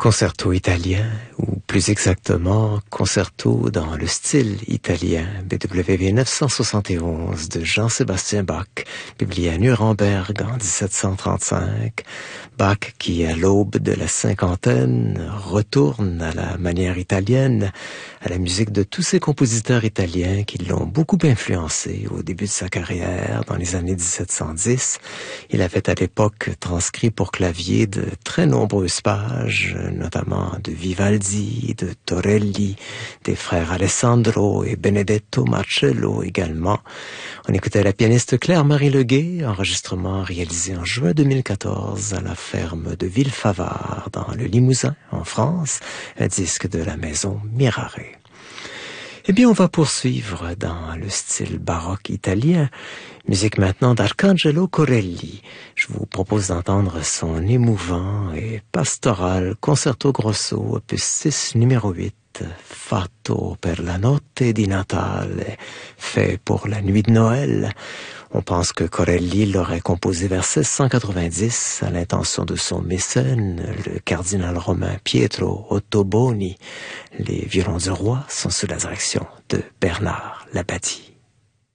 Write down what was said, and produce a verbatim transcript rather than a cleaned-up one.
Concerto italien, ou plus exactement, concerto dans le style italien, B W V neuf cent soixante et onze de Jean-Sébastien Bach, publié à Nuremberg en dix-sept cent trente-cinq. Bach, qui à l'aube de la cinquantaine, retourne à la manière italienne, à la musique de tous ces compositeurs italiens qui l'ont beaucoup influencé au début de sa carrière, dans les années dix-sept cent dix. Il avait à l'époque transcrit pour clavier de très nombreuses pages, notamment de Vivaldi, de Torelli, des frères Alessandro et Benedetto Marcello également. On écoutait la pianiste Claire-Marie Leguet, enregistrement réalisé en juin deux mille quatorze à la ferme de Villefavard, dans le Limousin, en France, un disque de la maison Mirare. Eh bien, on va poursuivre dans le style baroque italien. Musique maintenant d'Arcangelo Corelli. Je vous propose d'entendre son émouvant et pastoral Concerto Grosso, opus six, numéro huit, Fatto per la notte di Natale, fait pour la nuit de Noël. On pense que Corelli l'aurait composé vers seize cent quatre-vingt-dix à l'intention de son mécène, le cardinal romain Pietro Ottoboni. Les violons du roi sont sous la direction de Bernard Labadie.